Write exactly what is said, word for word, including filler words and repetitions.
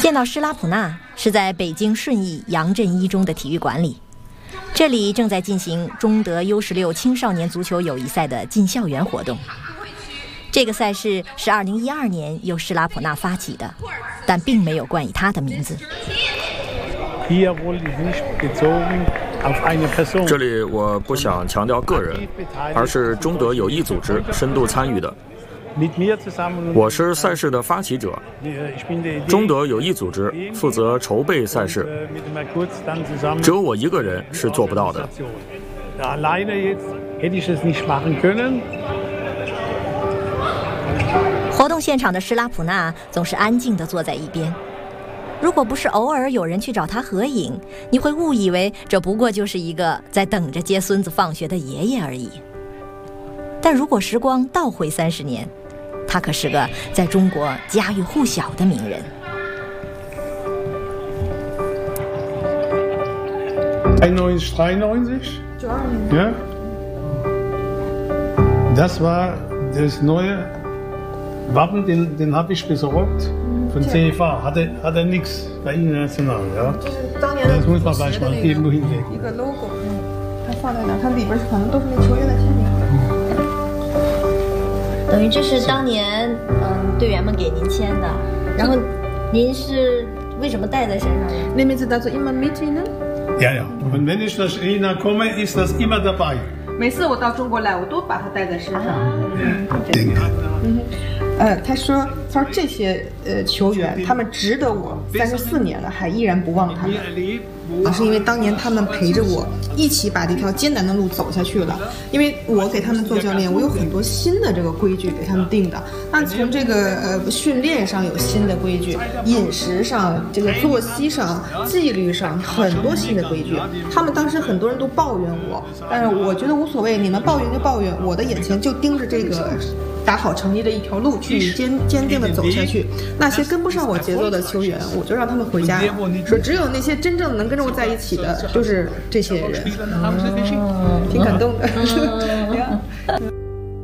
见到施拉普纳是在北京顺义杨振一中的体育馆里，这里正在进行中德 U 十六青少年足球友谊赛的进校园活动。这个赛事是二零一二年由施拉普纳发起的，但并没有冠以他的名字。 这里我不想强调个人，而是中德友谊组织深度参与的。我是赛事的发起者，中德友谊组织负责筹备赛事，只有我一个人是做不到的。 活动现场的施拉普纳总是安静地坐在一边，如果不是偶尔有人去找他合影，你会误以为这不过就是一个在等着接孙子放学的爷爷而已。但如果时光倒回三十年，他可是个在中国家喻户晓的名人。 einundneunzig Ja. Das war das neue Wappen, den, den habe ich besorgt von C F A. Hatte, hatte nichts bei International, ja. Das muss man gleich mal irgendwo hinlegen. 一个 logo， 它放在哪？它里边可能都是那球员的签名。 等于这是当年嗯队员们给您签的，然后您是为什么带在身上呢？ Nehmen Sie das immer mit Ihnen? Ja, ja. Und wenn ich nach China komme, ist das immer dabei. 每次我到中国来，我都把它带在身上。 嗯，denke. 嗯，呃，他说，他说这些呃球员，他们值得我三十四年了还依然不忘他们。啊，是因为当年他们陪着我一起把这条艰难的路走下去了。因为我给他们做教练，我有很多新的这个规矩给他们定的。那从这个呃训练上有新的规矩，饮食上、这个作息上、纪律上很多新的规矩。他们当时很多人都抱怨我，但是我觉得无所谓，你们抱怨就抱怨，我的眼前就盯着这个打好成绩的一条路去坚坚定的走下去。那些跟不上我节奏的球员，我就让他们回家了。说只有那些真正能跟着我在一起的，就是这些人。嗯，挺感动的。